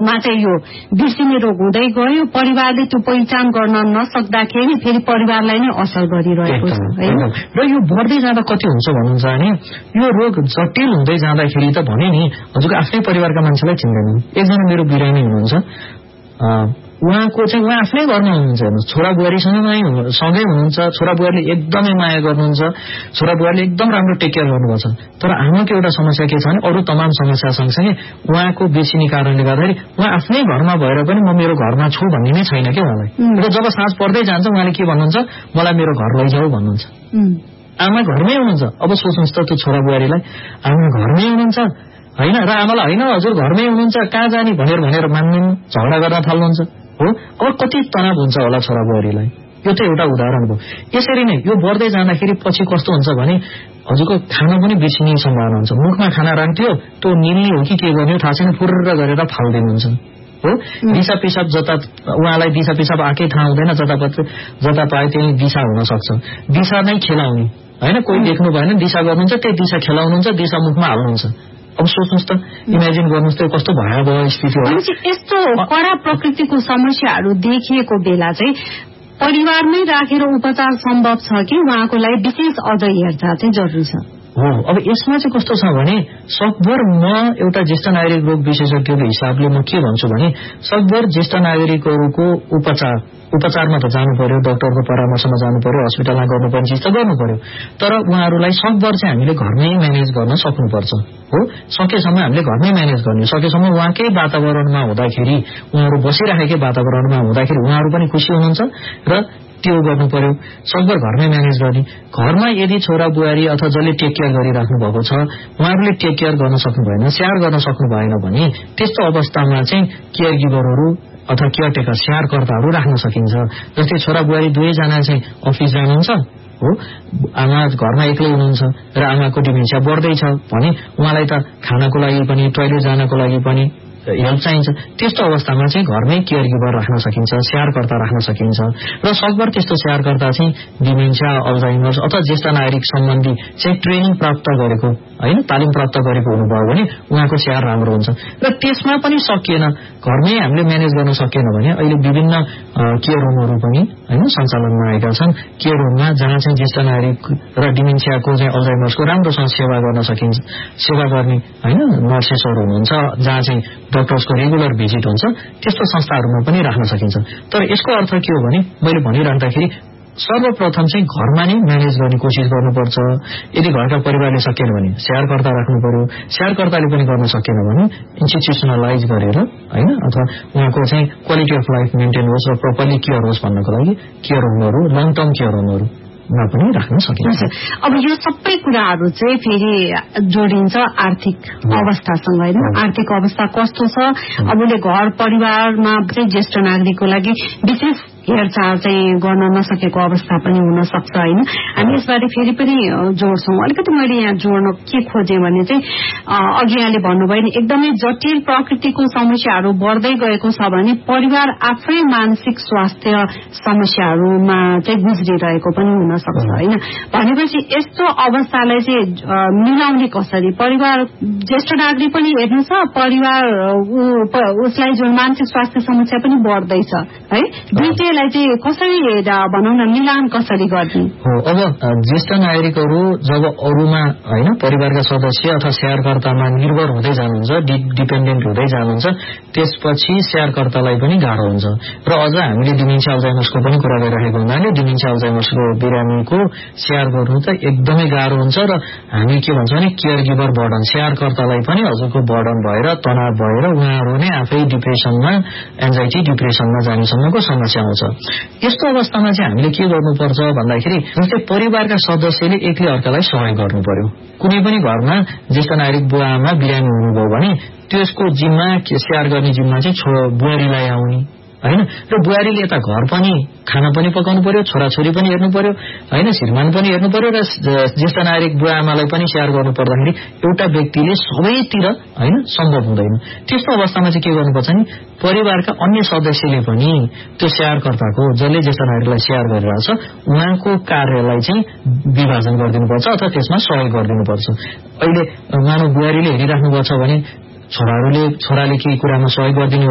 मा चाहिँ यो बिर्सिने रोग हुँदै गयो, परिवारले त्यो पहिचान गर्न नसक्दाखेरि फेरि परिवारलाई नै असर गरिरहेको छ हैन। र यो बढ्दै जाँदा कति हुन्छ भन्नुहुन्छ भने यो रोग जटिल हुँदै जाँदाखेरि त भने नि हजुरको आफ्नै परिवारका मान्छेलाई चिन्दैन। एकजना मेरो बिरामी हुनुहुन्छ, उहाँको चाहिँ उहाँ आफ्नै घरमा हुनुहुन्छ, छोरा बुहारीसँगै हुनुहुन्छ, छोरा बुहारीले एकदमै माया गर्नुहुन्छ, छोरा बुहारीले एकदम राम्रो टेक केयर गर्नुपर्छ। तर आमाको एउटा समस्या के छ भने अरू तमाम समस्या सँगसँगै उहाँको बेसिनी कारणले गर्दाखेरि उहाँ आफ्नै घरमा भएर पनि म मेरो घरमा छु भन्ने नै छैन क्या उहाँलाई। र जब साँझ पर्दै जान्छ उहाँले के भन्नुहुन्छ, मलाई मेरो घर लैजाऊ भन्नुहुन्छ। आमा घरमै हुनुहुन्छ। अब सोच्नुहोस् त त्यो छोरा बुहारीलाई, आमा घरमै हुनुहुन्छ होइन र आमालाई होइन हजुर घरमै हुनुहुन्छ कहाँ जाने भनेर मान्दैन, झगडा गर्न थाल्नुहुन्छ हो। अब कति तनाव हुन्छ होला छोरा बुहारीलाई। यो त एउटा उदाहरण भयो। यसरी नै यो बढ्दै जाँदाखेरि पछि कस्तो हुन्छ भने हजुरको खाना पनि बिर्सिने सम्भावना हुन्छ। मुखमा खाना राख्थ्यो त्यो निल्ने हो कि के गर्ने थाहा छैन, फुर्र गरेर फाल्दिनुहुन्छ हो। दिशा पिसाब जता उहाँलाई दिशा पिसाब आएकै थाहा हुँदैन, जता पाए त्यही दिशा हुन सक्छ। दिशा नै खेलाउने होइन, कोही देख्नु भएन दिशा गर्नुहुन्छ, त्यही दिशा खेलाउनुहुन्छ, दिशा मुखमा हाल्नुहुन्छ। अब सोच्नुहोस् त, इमेजिन गर्नुहोस् त कस्तो भयावह स्थिति हो। यस्तो कडा प्रकृतिको समस्याहरू देखिएको बेला चाहिँ परिवारमै राखेर उपचार सम्भव छ कि उहाँको लागि विशेष अझ हेरचाह चाहिँ जरुरी छ हो। अब यसमा चाहिँ कस्तो छ भने सकभर म एउटा ज्येष्ठ नागरिक रोग विशेषज्ञको हिसाबले म के भन्छु भने सकभर ज्येष्ठ नागरिकहरूको उपचारमा त जानु पर्यो, डाक्टरको परामर्शमा जानु पर्यो, हस्पिटलमा गर्नुपर्ने चिज त गर्नु पर्यो। तर उहाँहरूलाई सकभर चाहिँ हामीले घरमै म्यानेज गर्न सक्नुपर्छ हो। सकेसम्म हामीले घरमै म्यानेज गर्ने, सकेसम्म उहाँकै वातावरणमा हुँदाखेरि, उहाँहरू बसिराखेकै वातावरणमा हुँदाखेरि उहाँहरू पनि खुसी हुनुहुन्छ र त्यो गर्नु पर्यो। सकभर घरमै म्यानेज गर्ने। घरमा यदि छोरा बुहारी अथवा जसले टेक केयर गरिराख्नु भएको छ उहाँहरूले टेक केयर गर्न सक्नु भएन, स्याहार गर्न सक्नु भएन भने त्यस्तो अवस्थामा चाहिँ केयर गिभरहरू अथवा केयरटेकर स्याहारकर्ताहरू राख्न सकिन्छ। जस्तै छोरा बुहारी दुवैजना चाहिँ अफिस जानुहुन्छ हो, आमा घरमा एक्लै हुनुहुन्छ र आमाको डिमेन्सिया बढ्दैछ भने उहाँलाई त खानको लागि पनि टोयलेट जानको लागि पनि हेल्प चाहिन्छ। त्यस्तो अवस्थामा चाहिँ घरमै केयर गिभर राख्न सकिन्छ, स्याहारकर्ता राख्न सकिन्छ। र सकभर त्यस्तो स्याहारकर्ता चाहिँ डिमेन्सिया, अल्जाइमर्स अथवा ज्येष्ठ नागरिक सम्बन्धी चाहिँ ट्रेनिङ प्राप्त गरेको होइन, तालिम प्राप्त गरेको हुनुभयो भने उहाँको स्याहार राम्रो हुन्छ। र त्यसमा पनि सकिएन, घरमै हामीले म्यानेज गर्न सकिएन भने अहिले विभिन्न केयर होमहरू पनि होइन सञ्चालनमा आएका छन्। केयर होममा जहाँ चाहिँ ज्येष्ठ नागरिक र डिमेन्सियाको चाहिँ अल्जाइमर्सको राम्रोसँग सेवा गर्न सकिन्छ, सेवा गर्ने होइन नर्सेसहरू हुनुहुन्छ, जहाँ चाहिँ डाक्टर्सको रेगुलर भिजिट हुन्छ, त्यस्तो संस्थाहरूमा पनि राख्न सकिन्छ। तर यसको अर्थ के हो भने मैले भनिराख्दाखेरि सर्वप्रथम चाहिँ घरमा नै म्यानेज गर्ने कोसिस गर्नुपर्छ। यदि घरका परिवारले सकेन भने स्याहारकर्ता राख्नु पर्यो, स्याहारकर्ताले पनि गर्न सकेन भने इन्स्टिट्युसनलाइज गरेर होइन अथवा उहाँको चाहिँ क्वालिटी अफ लाइफ मेन्टेन होस् र प्रपरली केयर होस् भन्नको लागि केयर होमहरू, लङ टर्म केयर होमहरू पनि राख्न सकिन्छ। अब यो सबै कुराहरू चाहिँ फेरि जोडिन्छ आर्थिक अवस्थासँग होइन। आर्थिक अवस्था कस्तो छ, अब उसले घर परिवारमा चाहिँ ज्येष्ठ नागरिकको लागि विशेष हेरचाह चाहिँ गर्न नसकेको अवस्था पनि हुन सक्छ होइन। हामी यसबारे फेरि पनि जोड्छौँ। अलिकति मैले यहाँ जोड्न के खोजेँ भने चाहिँ अघि यहाँले भन्नुभयो नि एकदमै जटिल प्रकृतिको समस्याहरू बढ्दै गएको छ भने परिवार आफै मानसिक स्वास्थ्य समस्याहरूमा चाहिँ गुज्रिरहेको पनि हुन सक्छ होइन। भनेपछि यस्तो अवस्थालाई चाहिँ मिलाउने कसरी, परिवार ज्येष्ठ नागरिक पनि हेर्नु छ, परिवार उसलाई जुन मानसिक स्वास्थ्य समस्या पनि बढ्दैछ है, दुईटैलाई चाहिँ कसरी भनौँ न मिलान कसरी गर्ने हो। अब ज्येष्ठ नागरिकहरू जब अरूमा होइन परिवारका सदस्य अथवा स्याहारकर्तामा निर्भर हुँदै जानुहुन्छ, डिपेन्डेन्ट हुँदै जानुहुन्छ, त्यसपछि स्याहारकर्तालाई पनि गाह्रो हुन्छ। र अझ हामीले डिमेन्सिया अल्जाइमर्सको पनि कुरा गरिरहेको हुनाले डिमेन्सिया अल्जाइमर्सको बिरामीको स्याहार गर्नु त एकदमै गाह्रो हुन्छ। र हामी के भन्छौँ भने केयर गिभर बर्डन, स्याहारकर्तालाई पनि हजुरको बर्डन भएर तनाव भएर उहाँहरू नै आफै डिप्रेसनमा, एन्जाइटी डिप्रेसनमा जानेसम्मको समस्या आउँछ। यस्तो अवस्थामा चाहिँ हामीले के गर्नुपर्छ भन्दाखेरि जस्तै परिवारका सदस्यले एकले अर्कालाई सहयोग गर्नु पर्यो। कुनै पनि घरमा ज्येष्ठ नागरिक बुवा आमा बिरामी हुनुभयो भने त्यसको जिम्मा स्याहार गर्ने जिम्मा चाहिँ बुहारीलाई आउने होइन। र बुहारीले यता घर पनि खाना पनि पकाउनु पर्यो, छोराछोरी पनि हेर्नु पर्यो होइन, श्रीमान पनि हेर्नु पर्यो र ज्येष्ठ नागरिक बुवा आमालाई पनि स्याहार गर्नु पर्दाखेरि एउटा व्यक्तिले सबैतिर होइन सम्भव हुँदैन। त्यस्तो अवस्थामा चाहिँ के गर्नुपर्छ नि परिवारका अन्य सदस्यले पनि त्यो स्याहारकर्ताको जसले ज्येष्ठ नागरिकलाई स्याहार गरिरहेछ उहाँको कार्यलाई चाहिँ विभाजन गरिदिनुपर्छ अथवा त्यसमा सहयोग गरिदिनुपर्छ। अहिले मानव बुहारीले हेरिराख्नु भएको छ भने छोराले केही कुरामा सहयोग गरिदिनु